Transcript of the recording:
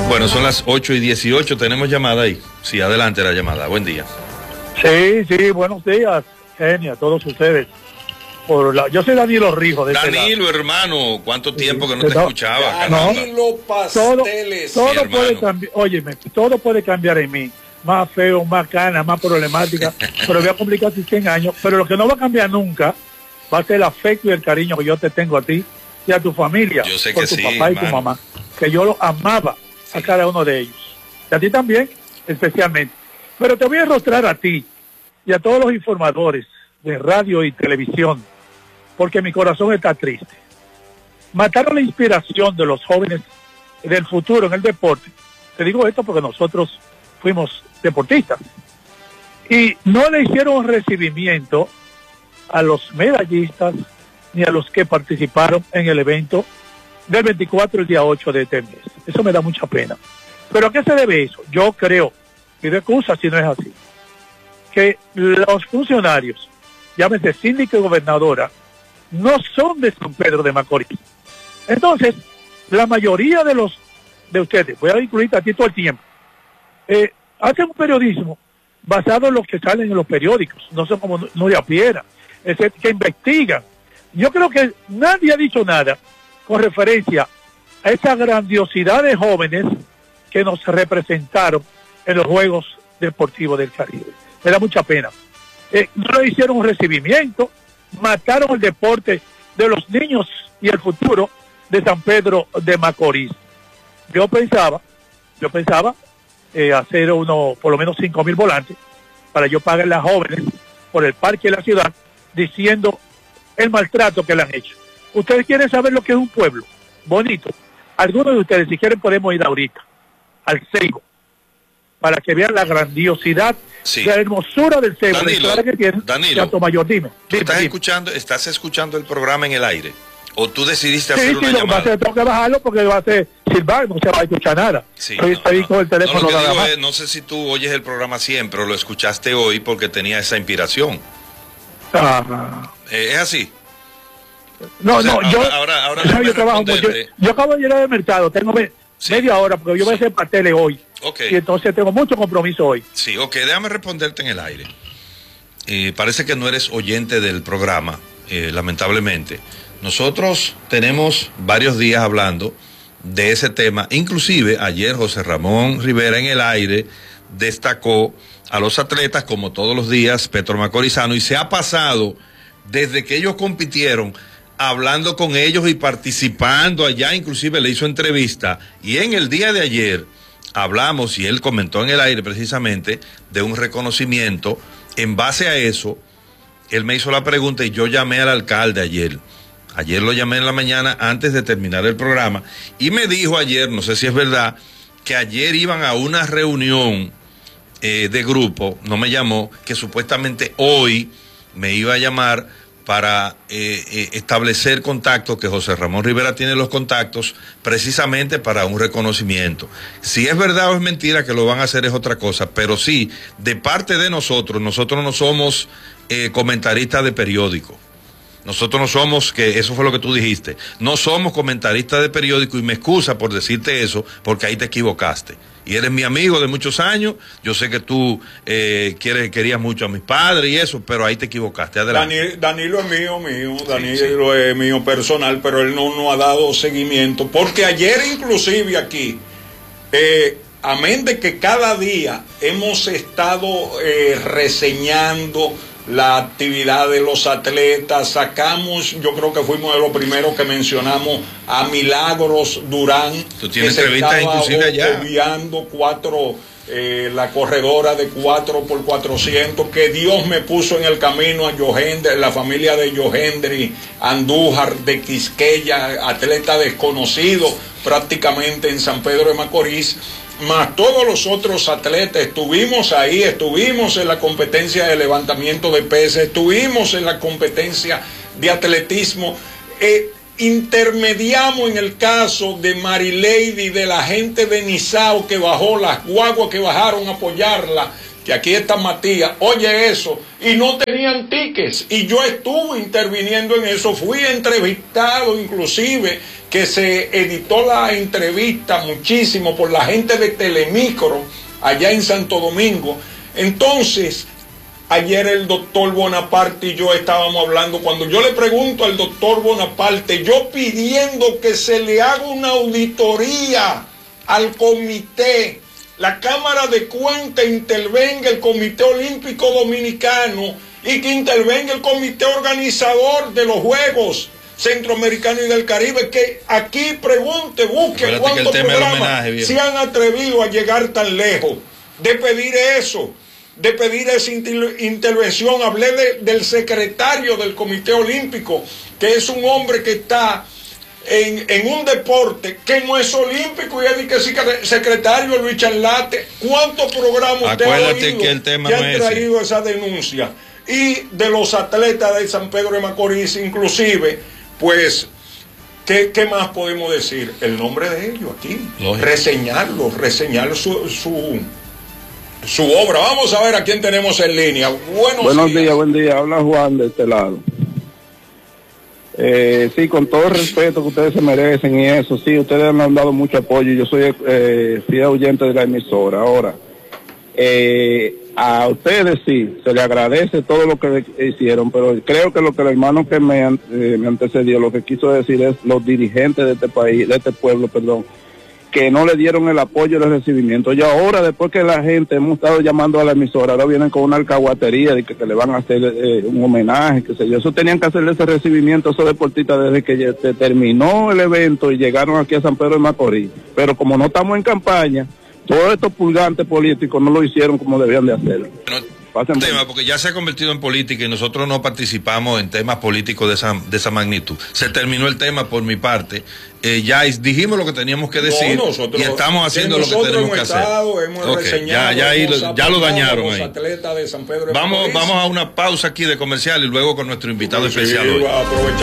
Bueno, son las 8:18, tenemos llamada ahí. Sí, adelante la llamada. Buen día. Sí, buenos días, Genia, a todos ustedes. Yo soy Danilo Rijo. Danilo, hermano, ¿cuánto tiempo que no te escuchaba? Danilo Pasteles. Todo puede cambiar, óyeme, todo puede cambiar en mí. Más feo, más cana, más problemática, pero voy a complicar 100 años. Pero lo que no va a cambiar nunca va a ser el afecto y el cariño que yo te tengo a ti y a tu familia. Yo sé por que tu sí, papá y tu mamá, que yo lo amaba a cada uno de ellos. Y a ti también, especialmente. Pero te voy a rostrar a ti y a todos los informadores de radio y televisión, porque mi corazón está triste. Mataron la inspiración de los jóvenes del futuro en el deporte. Te digo esto porque nosotros fuimos deportistas. Y no le hicieron recibimiento a los medallistas ni a los que participaron en el evento del 24 el día 8 de este mes. Eso me da mucha pena. ¿Pero a qué se debe eso? Yo creo, pido excusa si no es así, que los funcionarios, llámese síndico y gobernadora, no son de San Pedro de Macorís. Entonces, la mayoría de ustedes, voy a incluirte a ti todo el tiempo, hacen un periodismo basado en lo que salen en los periódicos, no son como Nuria Piera, que investigan. Yo creo que nadie ha dicho nada con referencia a esa grandiosidad de jóvenes que nos representaron en los Juegos Deportivos del Caribe. Me da mucha pena. No le hicieron un recibimiento, mataron el deporte de los niños y el futuro de San Pedro de Macorís. Yo pensaba hacer por lo menos 5,000 volantes para yo pagarle a jóvenes por el parque de la ciudad diciendo el maltrato que le han hecho. Ustedes quieren saber lo que es un pueblo bonito. Algunos de ustedes, si quieren, podemos ir ahorita al Ceibo para que vean la grandiosidad, la hermosura del Ceibo, la historia que tiene. Danilo, Mayor, dime. ¿Estás escuchando el programa en el aire? ¿O tú decidiste hacer una llamada? Va a ser, tengo que bajarlo porque va a ser silbar, no se va a escuchar nada. Estoy con el teléfono. Lo que digo es, no sé si tú oyes el programa siempre o lo escuchaste hoy porque tenía esa inspiración. ¿Es así? No, o sea, yo trabajo mucho. Yo acabo de llegar del mercado, tengo media hora porque yo voy a hacer pasteles hoy. Y entonces tengo mucho compromiso hoy. Sí, déjame responderte en el aire. Parece que no eres oyente del programa, lamentablemente. Nosotros tenemos varios días hablando de ese tema. Inclusive ayer José Ramón Rivera en el aire destacó a los atletas como todos los días, Petro Macorizano, y se ha pasado desde que ellos compitieron hablando con ellos y participando allá, inclusive le hizo entrevista, y en el día de ayer hablamos, y él comentó en el aire precisamente, de un reconocimiento. En base a eso, él me hizo la pregunta y yo llamé al alcalde ayer lo llamé en la mañana antes de terminar el programa, y me dijo ayer, no sé si es verdad, que ayer iban a una reunión de grupo, no me llamó, que supuestamente hoy me iba a llamar para establecer contactos, que José Ramón Rivera tiene los contactos precisamente para un reconocimiento. Si es verdad o es mentira que lo van a hacer es otra cosa, pero sí, de parte de nosotros no somos comentaristas de periódico. Nosotros no somos, que eso fue lo que tú dijiste, no somos comentaristas de periódico, y me excusa por decirte eso, porque ahí te equivocaste. Y eres mi amigo de muchos años, yo sé que tú querías mucho a mis padres y eso, pero ahí te equivocaste. Adelante. Danilo es mío, Danilo es mío personal, pero él no ha dado seguimiento, porque ayer inclusive aquí, amén de que cada día hemos estado reseñando la actividad de los atletas, sacamos, yo creo que fuimos de los primeros que mencionamos a Milagros Durán. Tú tienes entrevistas inclusive allá. La corredora de 4x400, que Dios me puso en el camino a Yohendri, la familia de Yohendri Andújar de Quisqueya, atleta desconocido prácticamente en San Pedro de Macorís, más todos los otros atletas. Estuvimos ahí, estuvimos en la competencia de levantamiento de pesas, estuvimos en la competencia de atletismo, intermediamos en el caso de Marilady, de la gente de Nizao que bajó, las guaguas que bajaron a apoyarla, que aquí está Matías, oye eso, y no tenían tickets, y yo estuve interviniendo en eso, fui entrevistado inclusive, que se editó la entrevista muchísimo por la gente de Telemicro, allá en Santo Domingo. Entonces, ayer el doctor Bonaparte y yo estábamos hablando, cuando yo le pregunto al doctor Bonaparte, yo pidiendo que se le haga una auditoría al comité, la Cámara de Cuentas intervenga el Comité Olímpico Dominicano y que intervenga el comité organizador de los Juegos Centroamericanos y del Caribe, que aquí pregunte, busque cuántos programas se han atrevido a llegar tan lejos de pedir eso, de pedir esa intervención. Hablé del secretario del Comité Olímpico, que es un hombre que está en un deporte que no es olímpico, y es que secretario Luis Charlate. ¿Cuántos programas usted ha oído que el tema que no han es traído esa denuncia? Y de los atletas de San Pedro de Macorís, inclusive, pues, ¿qué más podemos decir? El nombre de ellos aquí. Lógico. Reseñar su obra. Vamos a ver a quién tenemos en línea. Buenos días. Buen día. Habla Juan de este lado. Sí, con todo el respeto que ustedes se merecen y eso, sí, ustedes me han dado mucho apoyo. Yo soy fiel oyente de la emisora. Ahora, a ustedes sí, se les agradece todo lo que hicieron, pero creo que lo que el hermano que me antecedió, lo que quiso decir es los dirigentes de este país, de este pueblo, perdón, que no le dieron el apoyo y el recibimiento. Y ahora, después que la gente hemos estado llamando a la emisora, ahora vienen con una alcahuatería de que le van a hacer un homenaje, qué sé yo. Eso tenían que hacerle ese recibimiento a esos deportistas desde que terminó el evento y llegaron aquí a San Pedro de Macorís. Pero como no estamos en campaña, todos estos pulgantes políticos no lo hicieron como debían de hacerlo. Tema, porque ya se ha convertido en política y nosotros no participamos en temas políticos de esa magnitud. Se terminó el tema por mi parte. Ya dijimos lo que teníamos que decir y estamos haciendo lo que tenemos que hacer. Ya lo dañaron ahí. Vamos a una pausa aquí de comercial y luego con nuestro invitado especial hoy.